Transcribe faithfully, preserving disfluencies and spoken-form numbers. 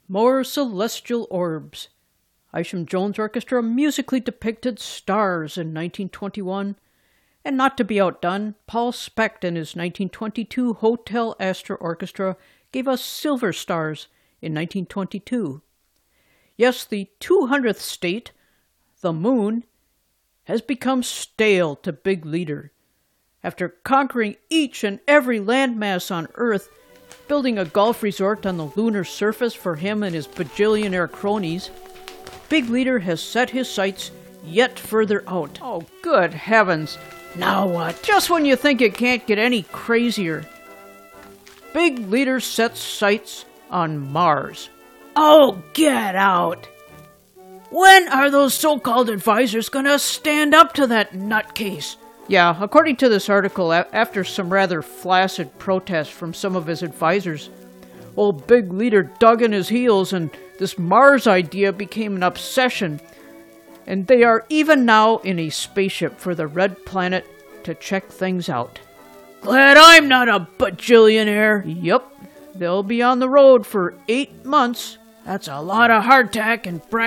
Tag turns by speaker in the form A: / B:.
A: More celestial orbs. Isham Jones Orchestra musically depicted stars in nineteen twenty-one. And not to be outdone, Paul Specht and his nineteen twenty-two Hotel Astor Orchestra gave us silver stars in nineteen twenty-two. Yes, the two hundredth state, the moon, has become stale to Big Leader. After conquering each and every landmass on Earth, building a golf resort on the lunar surface for him and his bajillionaire cronies, Big Leader has set his sights yet further out. Oh, good heavens! Now what? Just when you think it can't get any crazier, Big Leader sets sights on Mars. Oh, get out! When are those so-called advisors gonna stand up to that nutcase? Yeah, according to this article, a- after some rather flaccid protests from some of his advisors, old Big Leader dug in his heels and this Mars idea became an obsession. And they are even now in a spaceship for the Red Planet to check things out. Glad I'm not a bajillionaire. Yup, they'll be on the road for eight months. That's a lot of hardtack and